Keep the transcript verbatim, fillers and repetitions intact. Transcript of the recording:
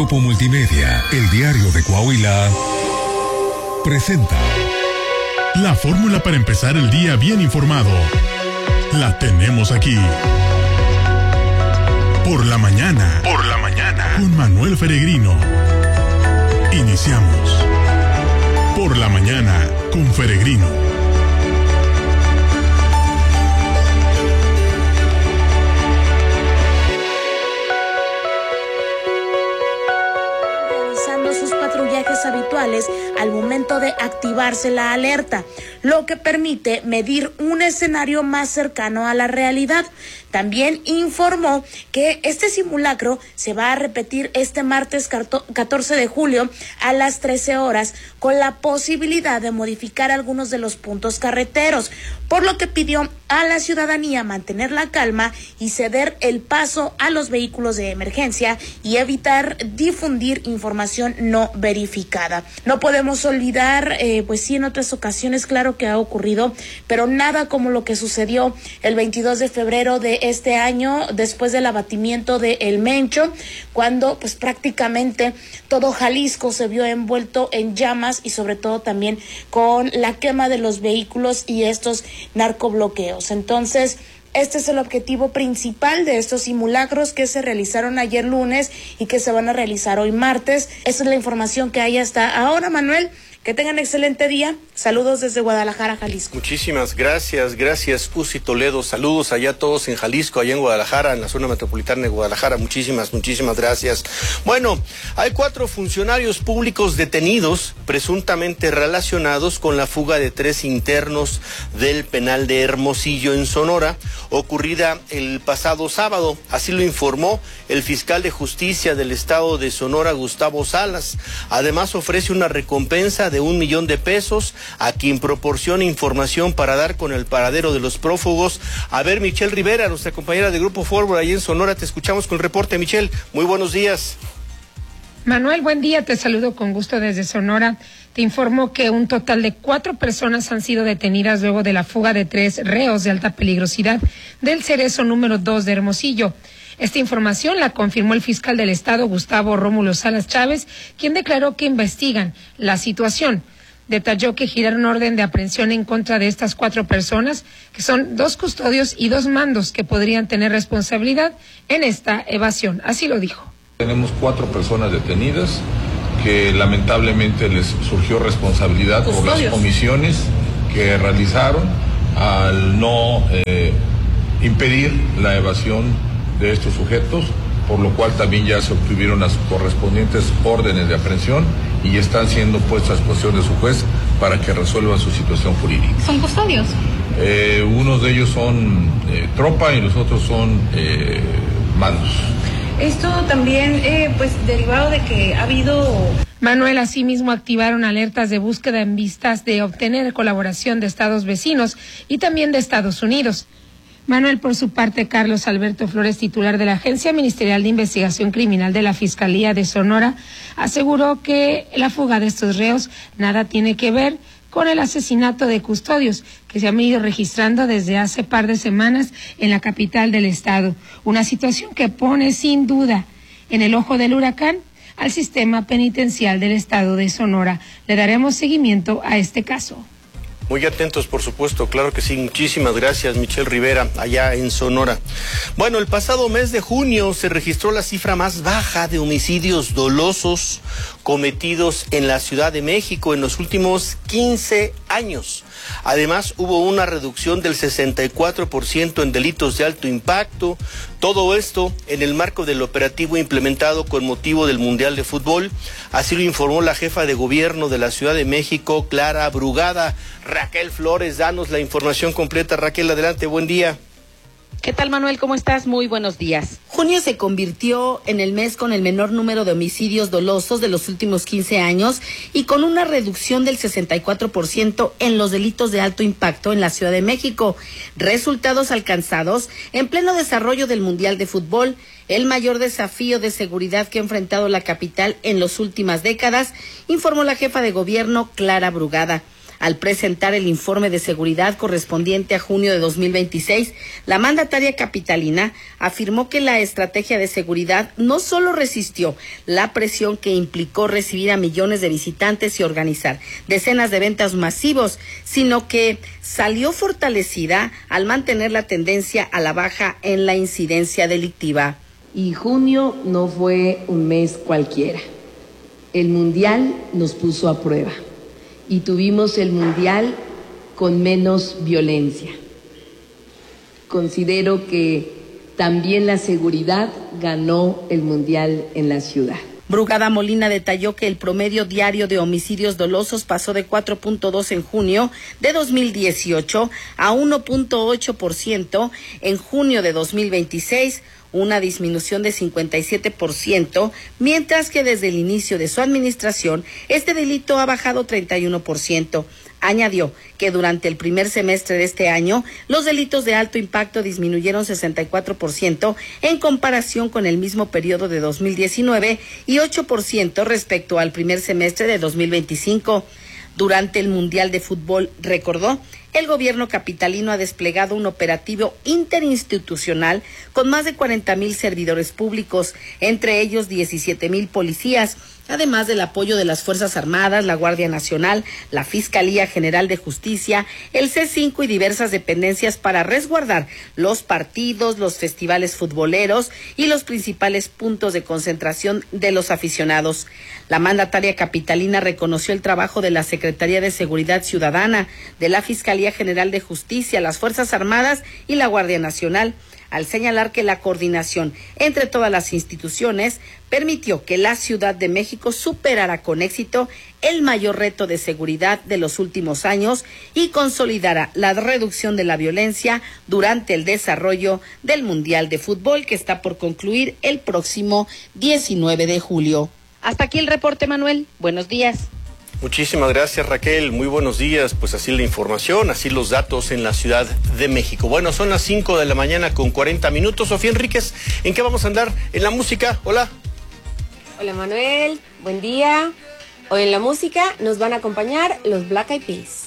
Grupo Multimedia, el diario de Coahuila, presenta la fórmula para empezar el día bien informado. La tenemos aquí. Por la mañana. Por la mañana. Con Manuel Feregrino. Iniciamos. Por la mañana con Feregrino. Habituales al momento de activarse la alerta, lo que permite medir un escenario más cercano a la realidad. También informó que este simulacro se va a repetir este martes catorce de julio a las trece horas, con la posibilidad de modificar algunos de los puntos carreteros, por lo que pidió a la ciudadanía mantener la calma y ceder el paso a los vehículos de emergencia y evitar difundir información no verificada. No podemos olvidar, eh, pues sí, en otras ocasiones, claro que ha ocurrido, pero nada como lo que sucedió el veintidós de febrero de este año, después del abatimiento de El Mencho, cuando pues prácticamente todo Jalisco se vio envuelto en llamas y sobre todo también con la quema de los vehículos y estos narcobloqueos. Entonces, este es el objetivo principal de estos simulacros que se realizaron ayer lunes y que se van a realizar hoy martes. Esa es la información que hay hasta ahora, Manuel. Que tengan excelente día. Saludos desde Guadalajara, Jalisco. Muchísimas gracias, gracias Uzi Toledo. Saludos allá a todos en Jalisco, allá en Guadalajara, en la zona metropolitana de Guadalajara. Muchísimas, muchísimas gracias. Bueno, hay cuatro funcionarios públicos detenidos, presuntamente relacionados con la fuga de tres internos del penal de Hermosillo en Sonora, ocurrida el pasado sábado. Así lo informó el fiscal de justicia del estado de Sonora, Gustavo Salas. Además, ofrece una recompensa de un millón de pesos a quien proporcione información para dar con el paradero de los prófugos. A ver, Michelle Rivera, nuestra compañera de Grupo Fórmula ahí en Sonora, te escuchamos con el reporte. Michelle, muy buenos días. Manuel, buen día, te saludo con gusto desde Sonora. Te informo que un total de cuatro personas han sido detenidas luego de la fuga de tres reos de alta peligrosidad del Cerezo número dos de Hermosillo. Esta información la confirmó el fiscal del estado, Gustavo Rómulo Salas Chávez, quien declaró que investigan la situación. Detalló que giraron orden de aprehensión en contra de estas cuatro personas, que son dos custodios y dos mandos que podrían tener responsabilidad en esta evasión. Así lo dijo. Tenemos cuatro personas detenidas que lamentablemente les surgió responsabilidad por las omisiones que realizaron al no eh, impedir la evasión de estos sujetos, por lo cual también ya se obtuvieron las correspondientes órdenes de aprehensión y están siendo puestas a disposición de su juez para que resuelva su situación jurídica. ¿Son custodios? Eh, unos de ellos son eh, tropa y los otros son eh, mandos. Esto también, eh, pues, derivado de que ha habido... Manuel, asimismo activaron alertas de búsqueda en vistas de obtener colaboración de estados vecinos y también de Estados Unidos. Manuel, por su parte, Carlos Alberto Flores, titular de la Agencia Ministerial de Investigación Criminal de la Fiscalía de Sonora, aseguró que la fuga de estos reos nada tiene que ver con el asesinato de custodios que se han venido registrando desde hace par de semanas en la capital del estado. Una situación que pone sin duda en el ojo del huracán al sistema penitencial del estado de Sonora. Le daremos seguimiento a este caso. Muy atentos, por supuesto, claro que sí. Muchísimas gracias, Michelle Rivera, allá en Sonora. Bueno, el pasado mes de junio se registró la cifra más baja de homicidios dolosos cometidos en la Ciudad de México en los últimos quince años. Además, hubo una reducción del sesenta y cuatro por ciento en delitos de alto impacto. Todo esto en el marco del operativo implementado con motivo del Mundial de Fútbol. Así lo informó la jefa de gobierno de la Ciudad de México, Clara Brugada. Raquel Flores, danos la información completa. Raquel, adelante, buen día. ¿Qué tal, Manuel? ¿Cómo estás? Muy buenos días. Junio se convirtió en el mes con el menor número de homicidios dolosos de los últimos quince años y con una reducción del sesenta y cuatro por ciento en los delitos de alto impacto en la Ciudad de México. Resultados alcanzados en pleno desarrollo del Mundial de Fútbol, el mayor desafío de seguridad que ha enfrentado la capital en las últimas décadas, informó la jefa de gobierno, Clara Brugada. Al presentar el informe de seguridad correspondiente a junio de dos mil veintiséis, la mandataria capitalina afirmó que la estrategia de seguridad no solo resistió la presión que implicó recibir a millones de visitantes y organizar decenas de eventos masivos, sino que salió fortalecida al mantener la tendencia a la baja en la incidencia delictiva. Y junio no fue un mes cualquiera. El Mundial nos puso a prueba y tuvimos el Mundial con menos violencia. Considero que también la seguridad ganó el Mundial en la ciudad. Brugada Molina detalló que el promedio diario de homicidios dolosos pasó de cuatro punto dos en junio de dos mil dieciocho a uno punto ocho por ciento en junio de dos mil veintiséis, una disminución de cincuenta y siete por ciento, mientras que desde el inicio de su administración este delito ha bajado treinta y uno por ciento. Añadió que durante el primer semestre de este año, los delitos de alto impacto disminuyeron sesenta y cuatro por ciento en comparación con el mismo periodo de dos mil diecinueve y ocho por ciento respecto al primer semestre de dos mil veinticinco. Durante el Mundial de Fútbol, recordó, el gobierno capitalino ha desplegado un operativo interinstitucional con más de cuarenta mil servidores públicos, entre ellos diecisiete mil policías, además del apoyo de las Fuerzas Armadas, la Guardia Nacional, la Fiscalía General de Justicia, el C cinco y diversas dependencias para resguardar los partidos, los festivales futboleros y los principales puntos de concentración de los aficionados. La mandataria capitalina reconoció el trabajo de la Secretaría de Seguridad Ciudadana, de la Fiscalía General de Justicia, las Fuerzas Armadas y la Guardia Nacional, al señalar que la coordinación entre todas las instituciones permitió que la Ciudad de México superara con éxito el mayor reto de seguridad de los últimos años y consolidara la reducción de la violencia durante el desarrollo del Mundial de Fútbol, que está por concluir el próximo diecinueve de julio. Hasta aquí el reporte, Manuel. Buenos días. Muchísimas gracias, Raquel. Muy buenos días. Pues así la información, así los datos en la Ciudad de México. Bueno, son las cinco de la mañana con cuarenta minutos. Sofía Enríquez, ¿en qué vamos a andar? ¿En la música? Hola. Hola, Manuel. Buen día. Hoy en la música nos van a acompañar los Black Eyed Peas.